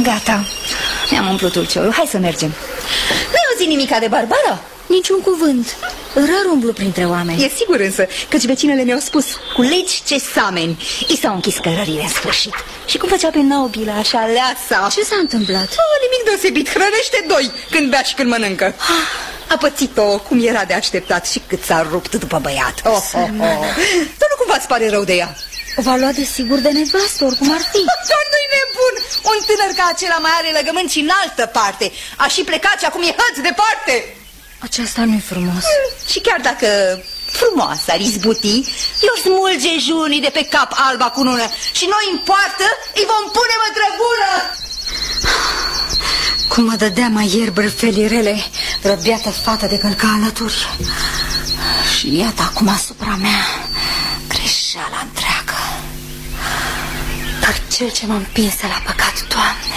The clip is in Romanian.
Gata, mi-am umplut ulciorul, hai să mergem. N-ai auzit nimica de Barbara? Niciun cuvânt. Rar umblu printre oameni. E sigur însă, căci vecinele mi-au spus: culegi ce sameni. I s-au închis cărările în sfârșit. Și cum făcea pe nobila, așa leasa. Ce s-a întâmplat? Nimic deosebit, hrănește doi când bea și când mănâncă. A pățit-o cum era de așteptat și cât s-a rupt după băiat. Dar nu cumva îți pare rău de ea? O va lua desigur de nevastă, oricum ar fi. Dar nu-i nebun. Un tânăr ca acela mai are legământ și în altă parte. A și plecat și acum e hăț departe. Aceasta nu-i frumos. Și chiar dacă frumoasă ar izbuti, eu smulge junii de pe cap alba cu nună și noi în poartă îi vom pune mătrăgură. Cum mă dădea mai ieri bărfelirele, răbiată fată de călca alături. Și iată acum asupra mea greșeala întreagă. Dar cel ce m-a împins la păcat, Doamne,